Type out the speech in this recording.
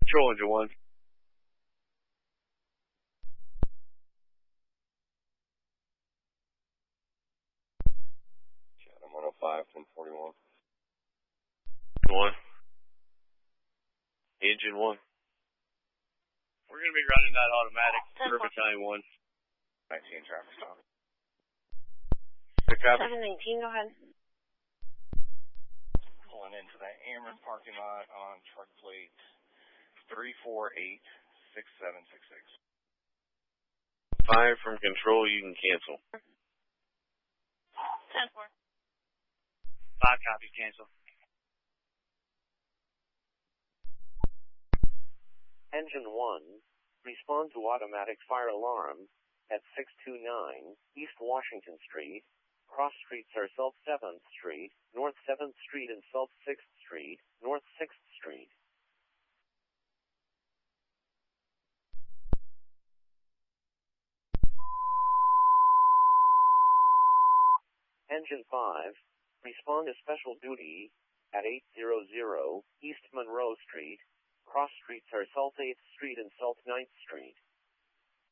Control engine 1. Chatham 105, 1041. 1. Engine 1. We're going to be running that automatic Turpentine 1. 19 traffic stop. Pick up. 719, go ahead. Pulling into that Ameren parking lot on truck plate 3486766. 5 from control, you can cancel. 10-4. 5 copy, cancel. Engine 1, respond to automatic fire alarm at 629 East Washington Street. Cross streets are South 7th Street, North 7th Street and South 6th Street, North 6th Street. Engine 5, respond to special duty at 800 East Monroe Street. Cross streets are South 8th Street and South 9th Street.